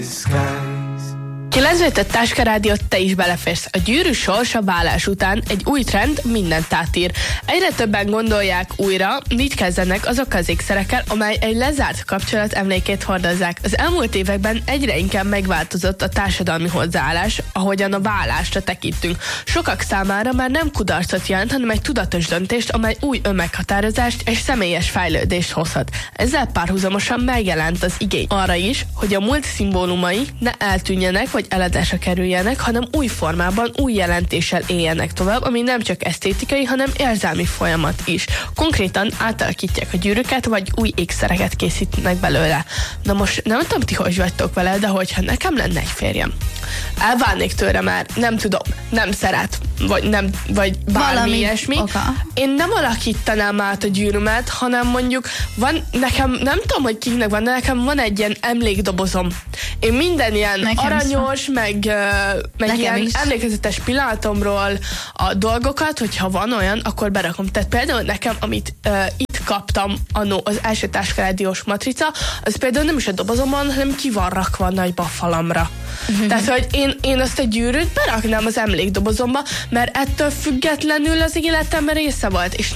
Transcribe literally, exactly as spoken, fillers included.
kilencvenöt Táskarádiót, te is beleférsz. A gyűrű sorsa válás után egy új trend mindent átír. Egyre többen gondolják újra, mit kezdenek azokkal az ékszerekkel, amely egy lezárt kapcsolat emlékét hordozzák. Az elmúlt években egyre inkább megváltozott a társadalmi hozzáállás, ahogyan a válásra tekintünk. Sokak számára már nem kudarcot jelent, hanem egy tudatos döntést, amely új önmeghatározást és személyes fejlődést hozhat. Ezzel párhuzamosan megjelent az igény arra is, hogy a múlt szimbólumai ne eltűnjenek, vagy eladásra kerüljenek, hanem új formában, új jelentéssel éljenek tovább, ami nem csak esztétikai, hanem érzelmi folyamat is. Konkrétan átalakítják a gyűrűket, vagy új ékszereket készítenek belőle. Na most nem tudom, ti hogy vagytok vele, de hogyha nekem lenne egy férjem, elválnék tőle már, nem tudom, nem szeret, vagy, nem, vagy bármi valami ilyesmi. Oka. Én nem alakítanám át a gyűrűmet, hanem mondjuk van, nekem, nem tudom, hogy kiknek van, de nekem van egy ilyen emlékdobozom. Én minden ilyen nekem aranyos, szó. meg, meg ilyen is. emlékezetes pillanatomról a dolgokat, hogyha van olyan, akkor berakom. Tehát például nekem, amit uh, itt kaptam annó, az első Táskarádiós matrica, az például nem is a dobozomban, hanem ki van rakva nagyba a falamra. Uh-huh. Tehát, hogy én, én azt a gyűrűt beraknám az emlékdobozomba, mert ettől függetlenül az életemben része volt, és